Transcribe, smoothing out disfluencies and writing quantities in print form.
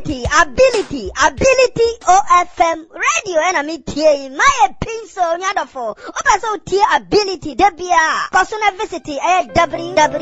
ability OFM radio and me tie my pencil nyadofo oba so tie ability debia personal visit www